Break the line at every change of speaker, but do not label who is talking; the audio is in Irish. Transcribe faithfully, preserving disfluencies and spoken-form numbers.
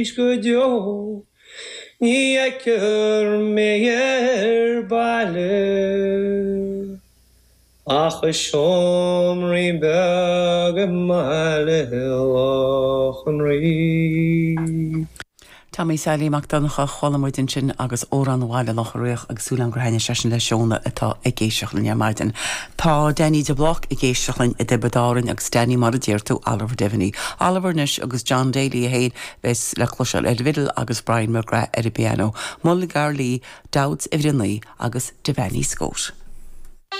Scudio Ni eker meir bale Ach shomri bag male lochenri
Tá mí Sally McDonacha cholamúidin sin agus órán bháile lech ruoch agus súlan graine sesin le seónna atá ag géisiochlan neamaidin. Tá Danny de Block i géisiochlan i debadárin agus Danny mar a déirtú Oliver Devaney. Oliver Nish agus John Daly a héin bes le chluisiil ar vidal agus Brian McGrath ar a piano. Mulla Garley, Dowds Ivrinley agus Devaney Scott.